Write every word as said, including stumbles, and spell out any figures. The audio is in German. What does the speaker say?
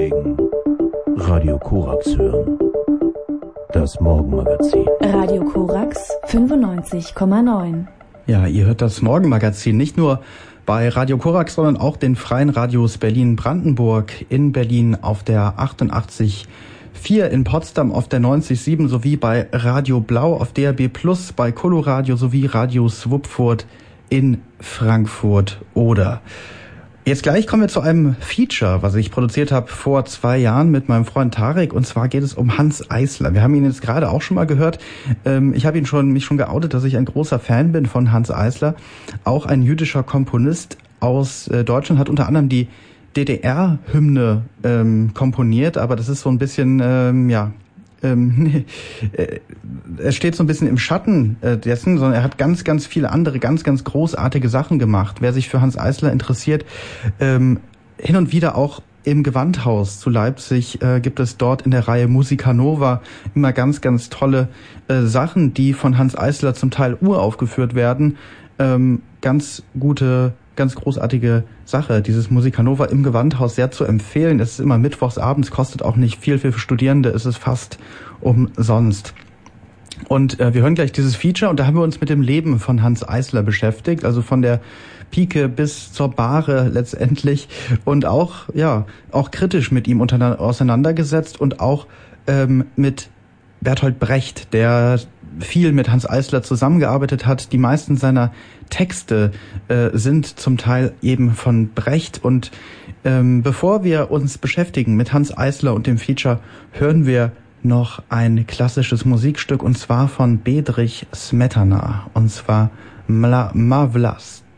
aufregen. Radio Korax hören. Das Morgenmagazin. Radio Korax fünfundneunzig Komma neun. Ja, ihr hört das Morgenmagazin nicht nur bei Radio Korax, sondern auch den freien Radios Berlin-Brandenburg, in Berlin auf der achtundachtzig Komma vier, in Potsdam auf der neunzig Komma sieben sowie bei Radio Blau auf D A B Plus, bei Coloradio sowie Radio Swupfurt in Frankfurt Oder. Jetzt gleich kommen wir zu einem Feature, was ich produziert habe vor zwei Jahren mit meinem Freund Tarek, und zwar geht es um Hanns Eisler. Wir haben ihn jetzt gerade auch schon mal gehört. Ich habe ihn schon, mich schon geoutet, dass ich ein großer Fan bin von Hanns Eisler. Auch ein jüdischer Komponist aus Deutschland, hat unter anderem die D D R-Hymne ähm, komponiert, aber das ist so ein bisschen, ähm, ja, ähm, äh, er steht so ein bisschen im Schatten äh, dessen, sondern er hat ganz, ganz viele andere, ganz, ganz großartige Sachen gemacht. Wer sich für Hanns Eisler interessiert, ähm, hin und wieder auch im Gewandhaus zu Leipzig äh, gibt es dort in der Reihe Musica Nova immer ganz, ganz tolle äh, Sachen, die von Hanns Eisler zum Teil uraufgeführt werden. Ähm, ganz gute Ganz großartige Sache, dieses Musica Nova im Gewandhaus, sehr zu empfehlen. Es ist immer mittwochs abends, kostet auch nicht viel, für Studierende ist es fast umsonst. Und äh, wir hören gleich dieses Feature, und da haben wir uns mit dem Leben von Hanns Eisler beschäftigt, also von der Pike bis zur Bahre letztendlich, und auch, ja, auch kritisch mit ihm untereinander auseinandergesetzt und auch ähm, mit Bertolt Brecht, der viel mit Hanns Eisler zusammengearbeitet hat. Die meisten seiner Texte äh, sind zum Teil eben von Brecht. Und ähm, bevor wir uns beschäftigen mit Hanns Eisler und dem Feature, hören wir noch ein klassisches Musikstück, und zwar von Bedřich Smetana, und zwar Mla Mavlast.